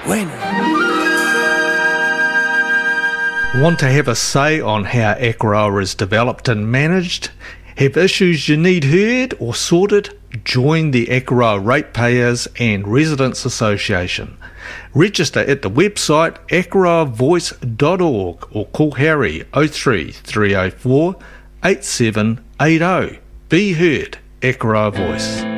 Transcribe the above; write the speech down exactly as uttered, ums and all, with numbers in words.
Bueno. Want to have a say on how Akaroa is developed and managed? Have issues you need heard or sorted? Join the Akaroa Ratepayers and Residents Association. Register at the website akaroa voice dot org or call Harry oh three three oh four eight seven eight oh. Be heard, Akaroa Voice.